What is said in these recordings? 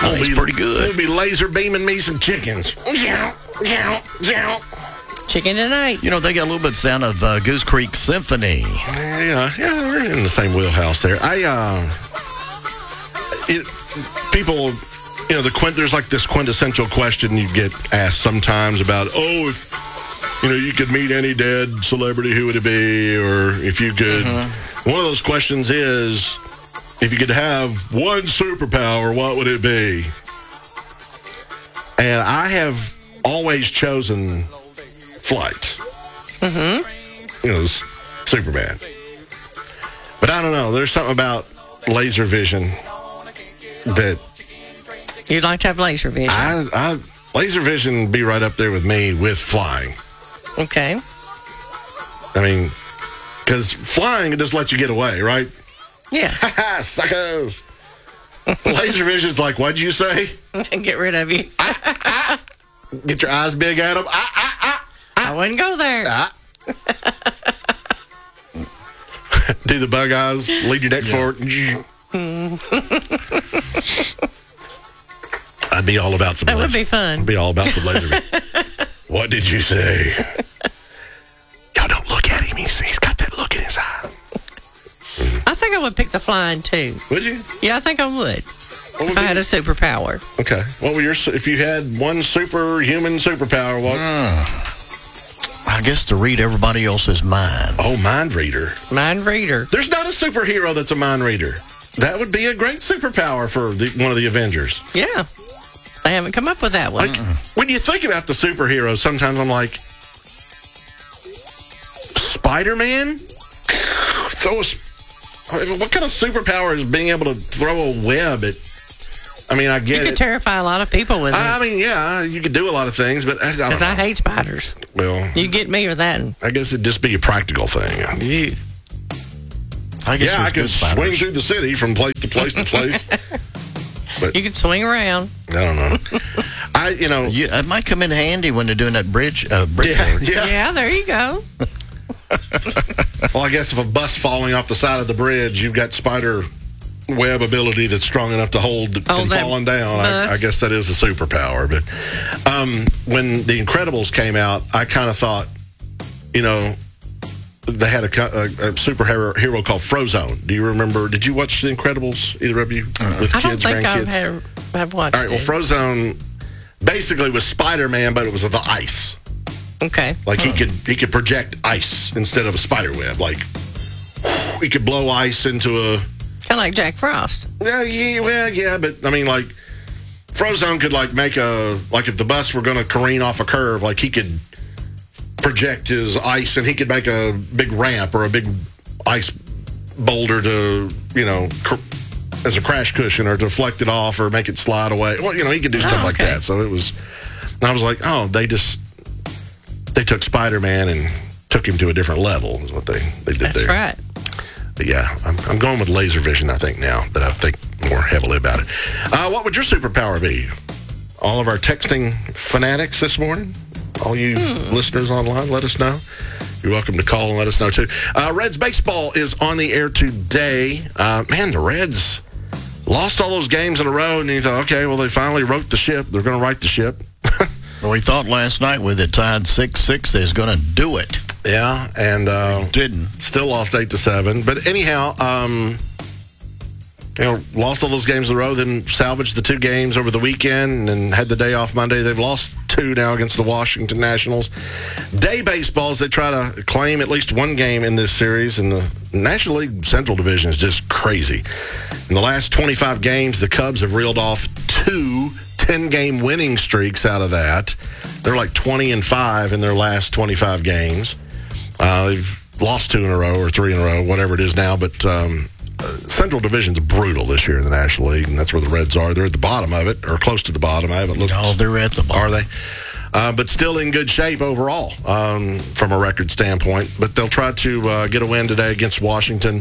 He's pretty good. He'll be laser beaming me some chickens. Chicken tonight. You know, they got a little bit of sound of Goose Creek Symphony. Yeah, we're in the same wheelhouse there. People, you know, there's like this quintessential question you get asked sometimes about, if, you know, you could meet any dead celebrity, who would it be? Or if you could, one of those questions is, if you could have one superpower, what would it be? And I have always chosen flight. You know, Superman. But I don't know. There's something about laser vision that You'd like to have laser vision. laser vision would be right up there with me with flying. Okay. I mean, because flying, it just lets you get away, right? Yeah. Ha, suckers. Laser vision's like, what'd you say? Get rid of you. Get your eyes big at them. I wouldn't go there. Do the bug eyes, lead your neck forward. I'd be all about some That laser. would be fun. I'd be all about some laser vision. What did you say? Y'all don't look at him. He's got that look in his eye. I think I would pick the flying too. Would you? Yeah, I think I would. If I had a superpower. Okay. What were if you had one superhuman superpower, what? I guess to read everybody else's mind. Oh, mind reader. Mind reader. There's not a superhero that's a mind reader. That would be a great superpower for one of the Avengers. Yeah. I haven't come up with that one. Like, when you think about the superheroes, sometimes I'm like, Spider-Man? What kind of superpower is being able to throw a web at... I mean, I get You could terrify a lot of people with it. I mean, yeah, you could do a lot of things, but I don't know. Because I hate spiders. Well, You get me with that. I guess it'd just be a practical thing. I guess I there's could good swing spiders. through the city from place to place to place. But You could swing around. I don't know. It might come in handy when they're doing that bridge work. Yeah. Yeah, there you go. Well, I guess if a bus falling off the side of the bridge, you've got spider web ability that's strong enough to hold from that falling down. bus. I guess that is a superpower. But when The Incredibles came out, I kind of thought, you know, they had a superhero called Frozone. Do you remember? Did you watch The Incredibles, either of you, with I don't kids, think grandkids? I've watched All right, well, it. Frozone basically was Spider-Man, but it was of the ice. Okay. Like he could project ice instead of a spider web. Like he could blow ice into a... Kind of like Jack Frost. Yeah, but I mean, like Frozone could make if the bus were going to careen off a curve, like he could project his ice and he could make a big ramp or a big ice boulder to, as a crash cushion or deflect it off or make it slide away. Well, he could do stuff like that. So I was like, they took Spider-Man and took him to a different level is what they did there. That's right. But yeah, I'm going with laser vision, I think, now that I think more heavily about it. What would your superpower be? All of our texting fanatics this morning, all you listeners online, let us know. You're welcome to call and let us know, too. Reds baseball is on the air today. Man, the Reds lost all those games in a row, and you thought, okay, well, they finally wrote the ship. They're going to right the ship. Well, we thought last night with it tied 6-6, they was going to do it. Yeah, and didn't. Still lost 8-7. But anyhow, lost all those games in a row, then salvaged the 2 games over the weekend and had the day off Monday. They've lost 2 now against the Washington Nationals. Day baseballs, they try to claim at least 1 game in this series, and the National League Central Division is just crazy. In the last 25 games, the Cubs have reeled off 2 10-game winning streaks out of that. They're like 20-5 in their last 25 games. They've lost 2 in a row or 3 in a row, whatever it is now. But Central Division's brutal this year in the National League, and that's where the Reds are. They're at the bottom of it, or close to the bottom. I haven't looked. Oh, they're at the bottom. Are they? But still in good shape overall from a record standpoint. But they'll try to get a win today against Washington.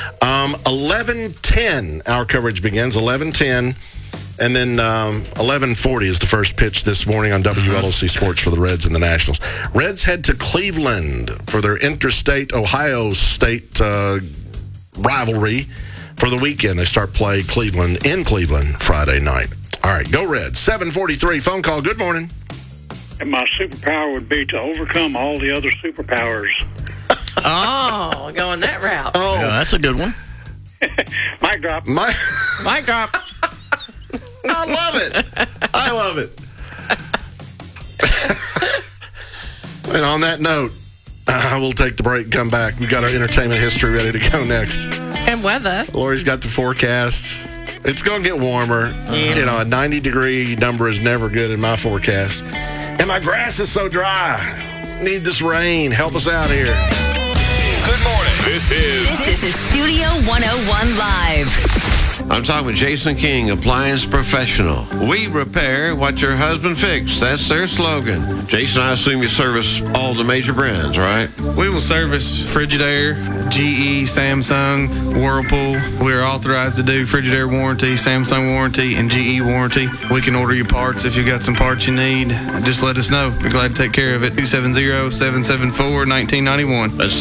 11:10, our coverage begins. 11:10. And then 11:40 is the first pitch this morning on WLOC Sports for the Reds and the Nationals. Reds head to Cleveland for their interstate Ohio State rivalry for the weekend. They start play in Cleveland Friday night. All right, go Red. 743 phone call. Good morning. And my superpower would be to overcome all the other superpowers. Oh, going that route. Oh, Yeah, that's a good one. Mic drop. my. Mic drop. I love it. I love it. And on that note, we'll take the break and come back. We've got our entertainment history ready to go next. And weather. Lori's got the forecast. It's going to get warmer. Yeah. You know, a 90-degree number is never good in my forecast. And my grass is so dry. Need this rain. Help us out here. Good morning. This is Studio 101 Live. I'm talking with Jason King, Appliance Professional. We repair what your husband fixed. That's their slogan. Jason, I assume you service all the major brands, right? We will service Frigidaire, GE, Samsung, Whirlpool. We are authorized to do Frigidaire warranty, Samsung warranty, and GE warranty. We can order you parts if you've got some parts you need. Just let us know. We're glad to take care of it. 270-774-1991. That's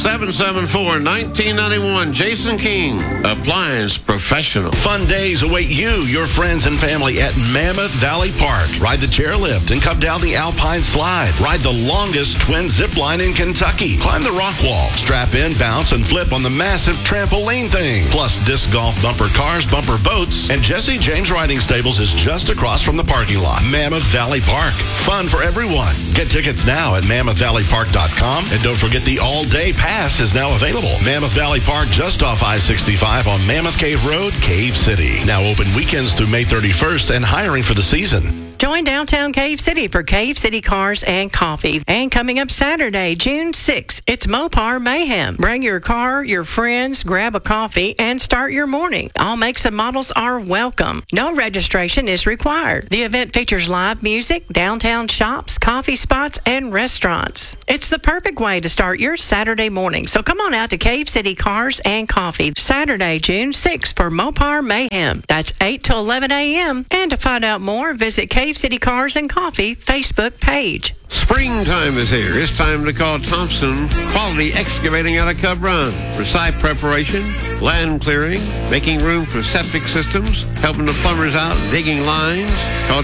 774-1991. Jason King, Appliance Professional. Fun days await you, your friends, and family at Mammoth Valley Park. Ride the chairlift and come down the Alpine Slide. Ride the longest twin zip line in Kentucky. Climb the rock wall. Strap in, bounce, and flip on the massive trampoline thing. Plus disc golf, bumper cars, bumper boats. And Jesse James Riding Stables is just across from the parking lot. Mammoth Valley Park. Fun for everyone. Get tickets now at MammothValleyPark.com. And don't forget the all-day pass is now available. Mammoth Valley Park just off I-65 on Mammoth Cave Road, Cave City. Now open weekends through May 31st and hiring for the season. Join downtown Cave City for Cave City Cars and Coffee. And coming up Saturday, June 6th, it's Mopar Mayhem. Bring your car, your friends, grab a coffee, and start your morning. All makes and models are welcome. No registration is required. The event features live music, downtown shops, coffee spots, and restaurants. It's the perfect way to start your Saturday morning. So come on out to Cave City Cars and Coffee Saturday, June 6th for Mopar Mayhem. That's 8 to 11 a.m. And to find out more, visit Cave City Cars and Coffee Facebook page. Springtime is here. It's time to call Thompson Quality Excavating out of Cub Run. For site preparation, land clearing, making room for septic systems, helping the plumbers out, digging lines. Call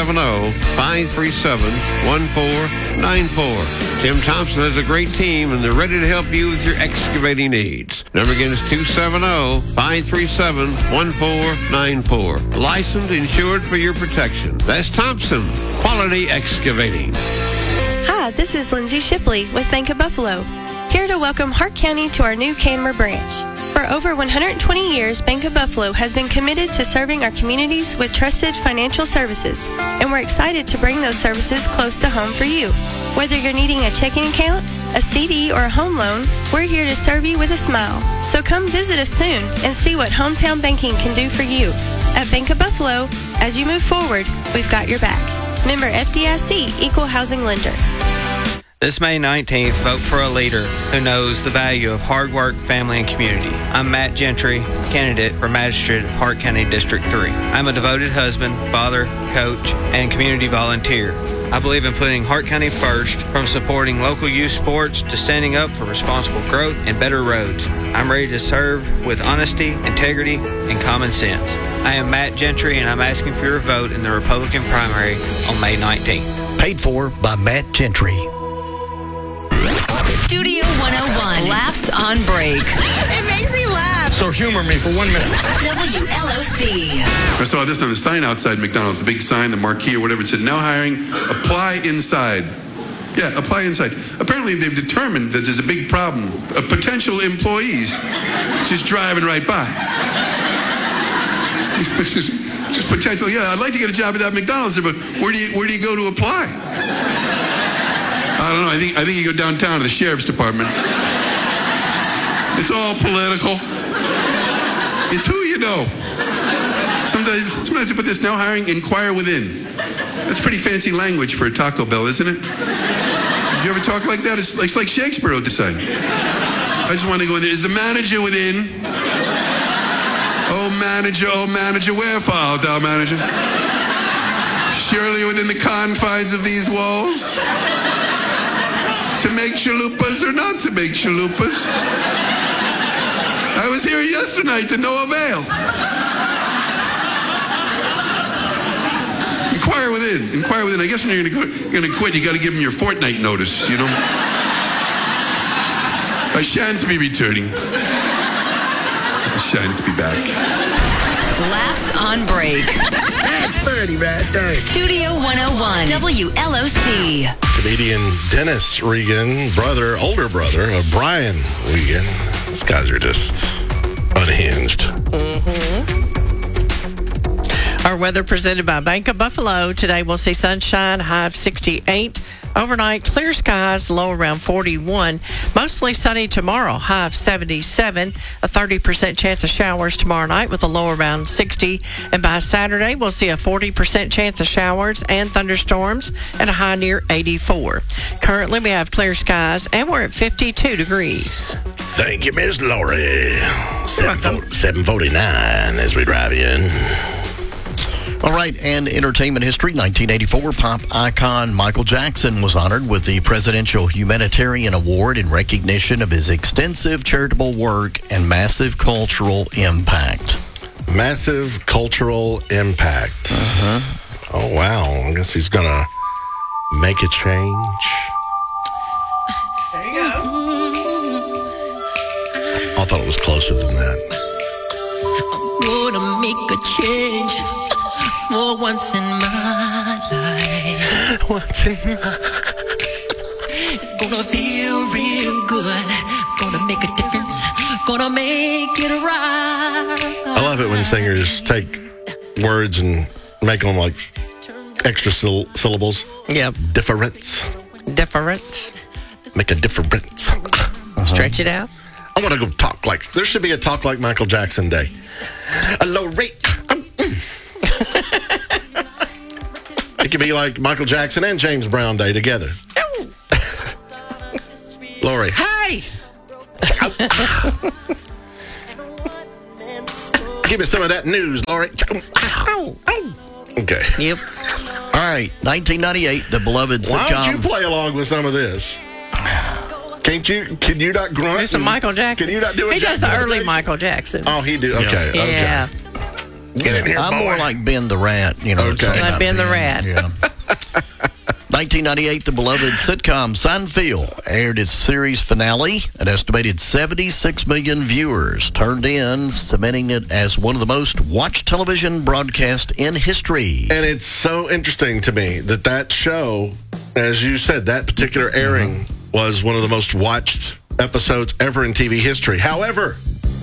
270-537-1494. Tim Thompson has a great team, and they're ready to help you with your excavating needs. Number again is 270-537-1494. Licensed, insured for your protection. That's Thompson Quality Excavating. Hi, this is Lindsay Shipley with Bank of Buffalo, here to welcome Hart County to our new Canmer branch. For over 120 years, Bank of Buffalo has been committed to serving our communities with trusted financial services, and we're excited to bring those services close to home for you. Whether you're needing a checking account, a CD, or a home loan, we're here to serve you with a smile. So come visit us soon and see what hometown banking can do for you. At Bank of Buffalo, as you move forward, we've got your back. Member FDIC, Equal Housing Lender. This May 19th, vote for a leader who knows the value of hard work, family, and community. I'm Matt Gentry, candidate for Magistrate of Hart County District 3. I'm a devoted husband, father, coach, and community volunteer. I believe in putting Hart County first, from supporting local youth sports to standing up for responsible growth and better roads. I'm ready to serve with honesty, integrity, and common sense. I am Matt Gentry, and I'm asking for your vote in the Republican primary on May 19th. Paid for by Matt Gentry. Studio 101. Laughs on break. It makes me laugh. So humor me for 1 minute. WLOC. I saw this on the sign outside McDonald's, the big sign, the marquee or whatever. It said, now hiring, apply inside. Yeah, apply inside. Apparently they've determined that there's a big problem of potential employees just driving right by. just potential, yeah, I'd like to get a job at that McDonald's, but where do you go to apply? I don't know. I think you go downtown to the sheriff's department. It's all political. It's who you know. Sometimes you put this, now hiring, inquire within. That's pretty fancy language for a Taco Bell, isn't it? Did you ever talk like that? It's like Shakespeare wrote the sign. I just want to go in there. Is the manager within? Oh, manager, wherefore art thou, manager? Surely within the confines of these walls? To make chalupas or not to make chalupas? I was here yesterday to no avail. Inquire within. Inquire within. I guess when you're going to quit, you got to give them your fortnight notice, you know? I shan't be returning. I shan't be back. Laughs on break. That's 30 right there. Studio 101, WLOC. Comedian Dennis Regan, older brother of Brian Regan. These guys are just unhinged. Our weather presented by Bank of Buffalo. Today we'll see sunshine, high of 68. Overnight, clear skies, low around 41. Mostly sunny tomorrow, high of 77. A 30% chance of showers tomorrow night with a low around 60. And by Saturday, we'll see a 40% chance of showers and thunderstorms and a high near 84. Currently, we have clear skies and we're at 52 degrees. Thank you, Miss Lori. 7:49 as we drive in. All right, and entertainment history, 1984, pop icon Michael Jackson was honored with the Presidential Humanitarian Award in recognition of his extensive charitable work and massive cultural impact. Massive cultural impact. Oh, wow. I guess he's going to make a change. There you go. I thought it was closer than that. I'm gonna make a change. For once in my life. Once in my It's gonna feel real good. Gonna make a difference. Gonna make it right. I love it when singers take words and make them like extra syllables. Yep. Difference. Difference. Make a difference. Stretch it out. I want to go talk like, there should be a Talk Like Michael Jackson day. A low rate. It could be like Michael Jackson and James Brown Day together. Lori. Hey! Give me some of that news, Lori. Okay. Yep. All right, 1998, the beloved sitcom. Why don't you play along with some of this? Can't you? Can you not grunt? Do some Michael Jackson. Can you not do it? He does the early Michael Jackson. Oh, he do. Okay. Yeah. Okay. Get in here, I'm boy. more like Ben the Rat, you know. Okay. Like Ben the Rat. Yeah. 1998, the beloved sitcom Seinfeld aired its series finale. An estimated 76 million viewers turned in, cementing it as one of the most watched television broadcasts in history. And it's so interesting to me that show, as you said, that particular airing was one of the most watched episodes ever in TV history. However,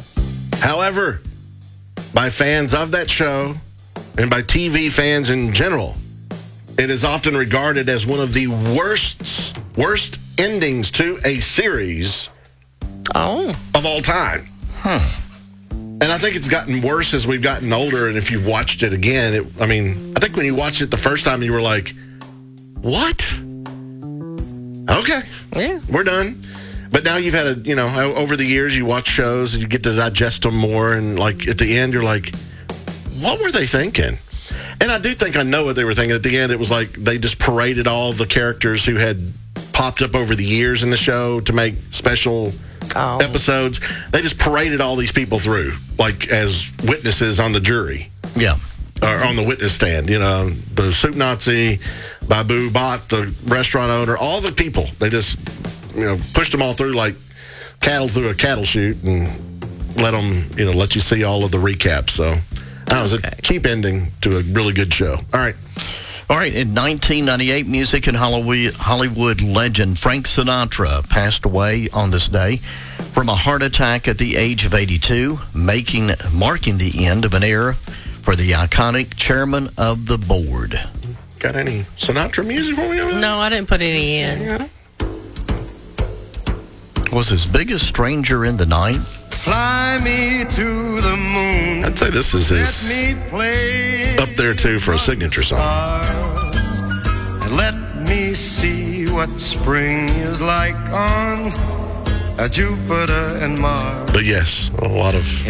by fans of that show and by TV fans in general, it is often regarded as one of the worst endings to a series of all time. And I think it's gotten worse as we've gotten older, and if you've watched it again, I think when you watched it the first time, you were like, what? Okay. Yeah. We're done. But now you've had over the years, you watch shows and you get to digest them more. And like at the end, you're like, what were they thinking? And I do think I know what they were thinking. At the end, it was like they just paraded all the characters who had popped up over the years in the show to make special episodes. They just paraded all these people through, like as witnesses on the jury. Yeah. Or on the witness stand. The soup Nazi, Babu Bot, the restaurant owner, all the people. They just pushed them all through like cattle through a cattle chute and let them, let you see all of the recaps. So that was a cheap ending to a really good show. All right. In 1998, music and Hollywood legend Frank Sinatra passed away on this day from a heart attack at the age of 82, marking the end of an era for the iconic chairman of the board. Got any Sinatra music for me over there? No, I didn't put any in. Yeah. Was his biggest stranger in the night? Fly me to the moon. I'd say this is his up there too for a signature song. And let me see what spring is like on Jupiter and Mars. But yes, a lot of